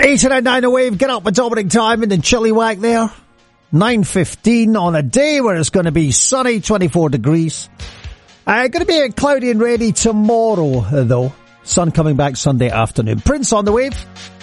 899 a wave, get up with Dominic Diamond and Chilliwack there. 9:15 on a day where it's going to be sunny, 24 degrees. Going to be cloudy and rainy tomorrow, though. Sun coming back Sunday afternoon. Prince on the wave.